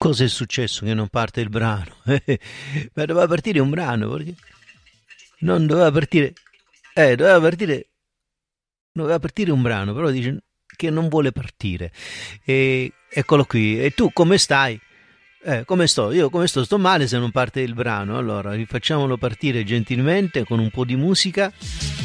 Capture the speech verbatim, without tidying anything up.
Cosa è successo che non parte il brano? Ma doveva partire un brano, perché non doveva partire, eh, doveva partire, doveva partire un brano, però dice che non vuole partire. E eccolo qui. E tu come stai? Eh, come sto? Io come sto? Sto male se non parte il brano. Allora, rifacciamolo partire gentilmente con un po' di musica.